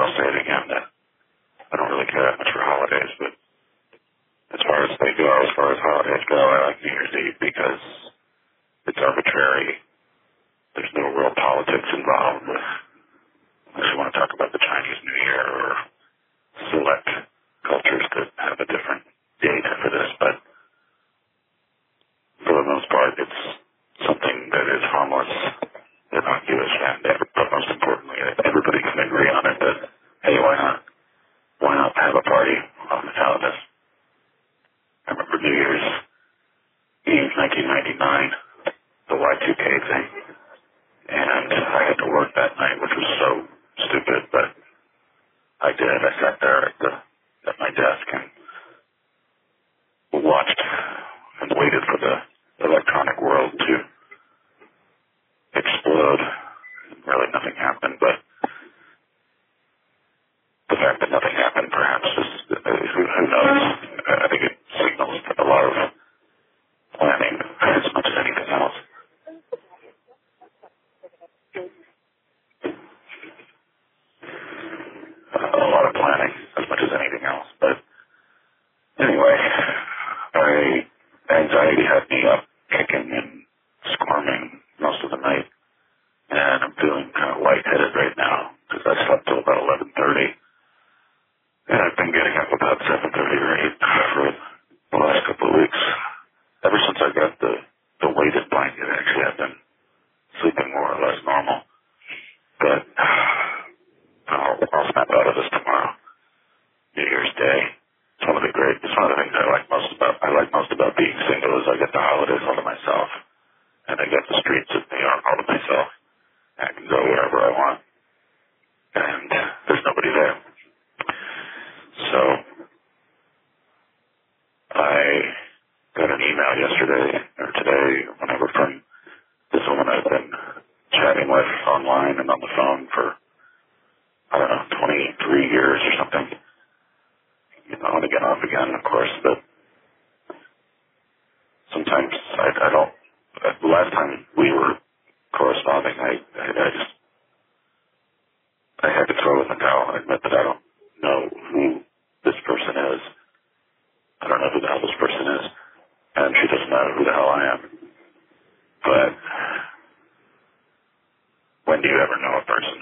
I'll say it again, that I don't really care that much for holidays, but as far as they go, as far as holidays go, I like New Year's Eve because it's arbitrary. There's no real politics involved with, unless you want to talk about the Chinese New Year or select cultures that have a different date for this, but for the most part, it's something that is harmless, innocuous, and but most importantly, everybody can agree on it that, hey, why not? Why not have a party on the calendar? I remember New Year's Eve 1999, the Y2K thing, and I had to work that night, which was so stupid, but I did. I sat there at my desk and watched and waited for the electronic world to explode. Really nothing happened, but the fact that nothing happened perhaps is, who knows? I think it signals a lot of planning as much as anything else. A lot of planning as much as anything else. But anyway, anxiety had me up kicking and squirming most of the night, and I'm feeling kind of lightheaded right now because I slept till about 11:30, and I've been getting up about 7:30 or 8 for the last couple of weeks. Ever since I got the weighted blanket, actually, I've been sleeping more or less normal. But I'll snap out of this tomorrow. New Year's Day. It's one of the things I like most about being single is I get the holidays all to myself, and I get the streets of New York all to myself. I can go wherever I want, and there's nobody there. So I got an email yesterday or today, whenever, from this woman I've been chatting with online and on the phone for, I don't know, 23 years or something. On again, off again, of course, but sometimes I don't. The last time we were corresponding, I had to throw in the towel and admit that I don't know who this person is. I don't know who the hell this person is, and she doesn't know who the hell I am. But when do you ever know a person?